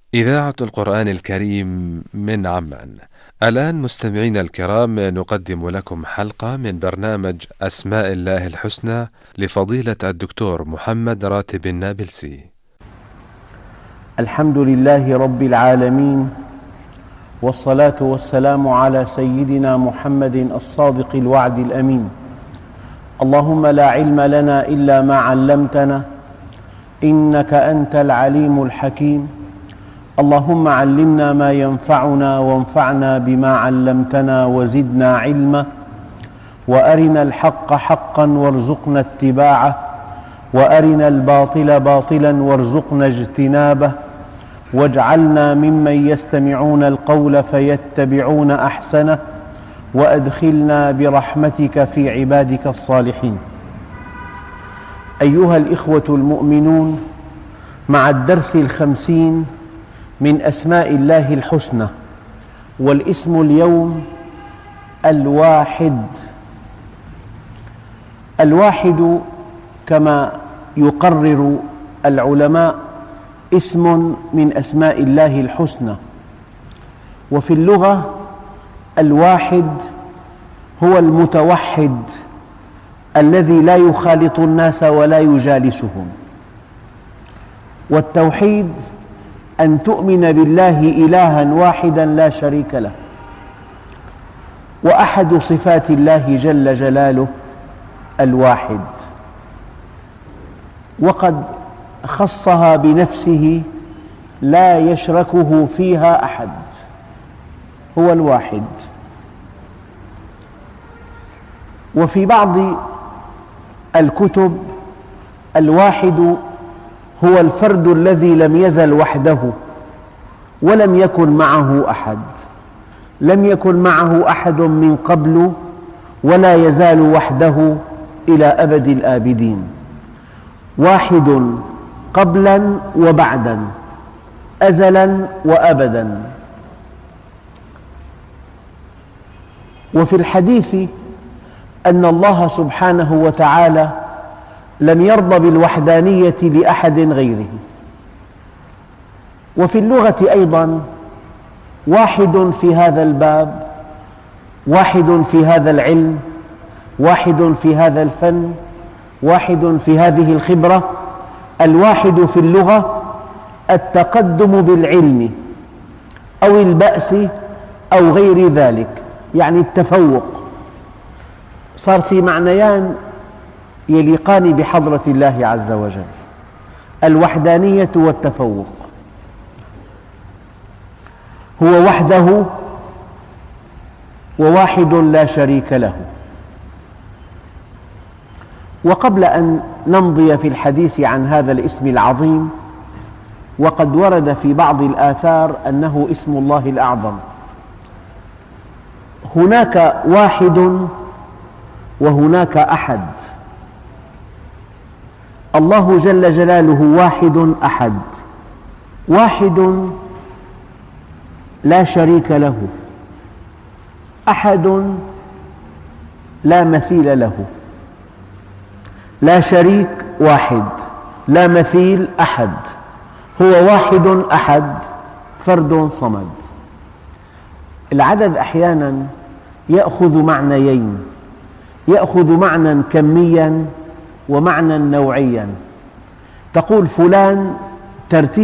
إذاعة القرآن الكريم من عمان. الآن مستمعينا الكرام نقدم لكم حلقة من برنامج أسماء الله الحسنى لفضيلة الدكتور محمد راتب النابلسي. الحمد لله رب العالمين، والصلاة والسلام على سيدنا محمد الصادق الوعد الأمين. اللهم لا علم لنا إلا ما علمتنا، إنك أنت العليم الحكيم. اللهم علمنا ما ينفعنا وانفعنا بما علمتنا وزدنا علما، وأرنا الحق حقا وارزقنا اتباعه، وأرنا الباطل باطلا وارزقنا اجتنابه، واجعلنا ممن يستمعون القول فيتبعون أحسنه، وأدخلنا برحمتك في عبادك الصالحين. أيها الإخوة المؤمنون، مع الدرس 50 من أسماء الله الحسنى، والاسم اليوم الواحد. الواحد كما يقرر العلماء اسم من أسماء الله الحسنى، وفي اللغة الواحد هو المتوحد الذي لا يخالط الناس ولا يجالسهم. والتوحيد أن تؤمن بالله إلها واحدا لا شريك له. وأحد صفات الله جل جلاله الواحد، وقد خصها بنفسه لا يشركه فيها أحد، هو الواحد. وفي بعض الكتب الواحد هو الفرد الذي لم يزل وحده ولم يكن معه أحد، لم يكن معه أحد من قبل ولا يزال وحده إلى أبد الآبدين، واحد قبلا وبعدا، أزلا وأبدا. وفي الحديث أن الله سبحانه وتعالى لم يرضى بالوحدانية لأحد غيره. وفي اللغة أيضا واحد في هذا الباب، واحد في هذا العلم، واحد في هذا الفن، واحد في هذه الخبرة. الواحد في اللغة التقدم بالعلم أو البأس أو غير ذلك، يعني التفوق. صار في معنيان يليقان بحضرة الله عز وجل: الوحدانية والتفوق. هو وحده وواحد لا شريك له. وقبل أن نمضي في الحديث عن هذا الاسم العظيم، وقد ورد في بعض الآثار أنه اسم الله الأعظم. هناك واحد وهناك أحد. الله جل جلاله واحد أحد. واحد لا شريك له، أحد لا مثيل له. لا شريك واحد، لا مثيل أحد، هو واحد أحد، فرد صمد. العدد أحيانا يأخذ معنيين، يأخذ معنى كميا ومعنى نوعيا. تقول فلان ترتيب